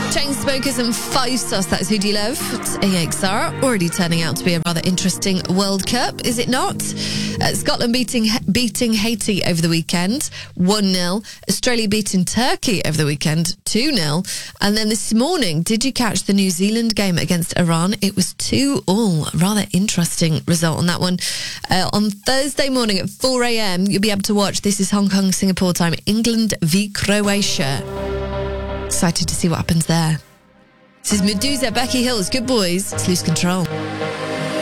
Chainsmokers and Five Sauce, that's Who Do You Love? It's AXR, already turning out to be a rather interesting World Cup, is it not? Scotland beating Haiti over the weekend, 1-0. Australia beating Turkey over the weekend, 2-0. And then this morning, did you catch the New Zealand game against Iran? It was 2-2. Rather interesting result on that one. On Thursday morning at 4 a.m, you'll be able to watch, this is Hong Kong, Singapore time, England v Croatia. Excited to see what happens there. This is Medusa, Becky Hills, Good Boys. It's Lose Control.